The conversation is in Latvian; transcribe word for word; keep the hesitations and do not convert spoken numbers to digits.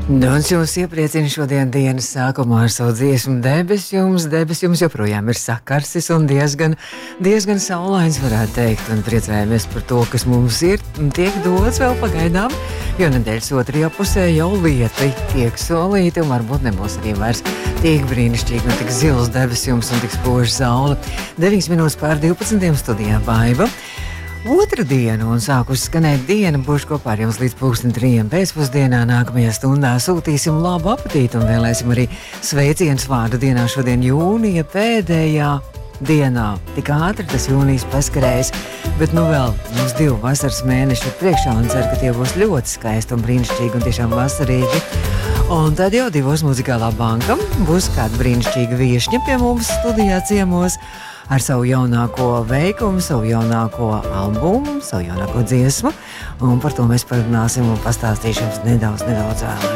Nu, un jums iepriecina šodien dienas sākumā ar savu dziesmu debes jums. Debes jums joprojām ir sakarsis un diezgan, diezgan saulains, varētu teikt. Un priecājamies par to, kas mums ir tiek dots vēl pagaidām, jo nedēļas otrajā pusē jau lieta tiek solīta un varbūt nebūs arī vairs tik brīnišķīgi un tik zils debes jums un tik spoža saule. deviņas minūtes pār divpadsmitiem studijā Baiva. Otra diena un sākus skanēt diena, būšu kopā ar jums līdz pulksten trījiem pēcpusdienā. Nākamajā stundā sūtīsim labu apetītu un vēlēsim arī sveiciens vārdu dienā šodien jūnija pēdējā dienā. Tik ātri tas jūnijas paskarējis, bet nu vēl mums divu vasaras mēneši ir priekšā un ceru, ka tie būs ļoti skaisti un brīnišķīgi un tiešām vasarīgi. Un tad jau divos muzikālā banka būs kāda brīnišķīga viešņa pie mums studijā ciemos ar savu jaunāko veikumu, savu jaunāko albumu, savu jaunāko dziesmu. Un par to mēs parunāsim un pastāstīšu jums nedaudz, nedaudz vēlāk.